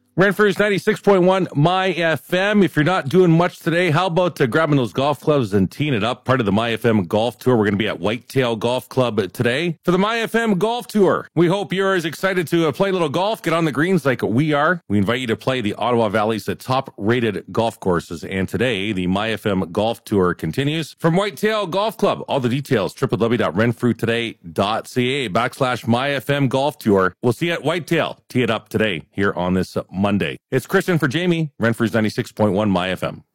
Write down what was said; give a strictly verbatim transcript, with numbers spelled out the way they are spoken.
Renfrew's ninety-six point one My F M. If you're not doing much today, how about uh, grabbing those golf clubs and teeing it up? Part of the My F M Golf Tour. We're going to be at Whitetail Golf Club today for the My F M Golf Tour. We hope you're as excited to uh, play a little golf, get on the greens like we are. We invite you to play the Ottawa Valley's uh, top-rated golf courses. And today, the My F M Golf Tour continues from Whitetail Golf Club. All the details, w w w dot renfrew today dot c a backslash My F M Golf Tour. We'll see you at Whitetail. Tee it up today here on this uh, Monday. It's Kristen for Jamie, Renfrew's ninety-six point one My F M.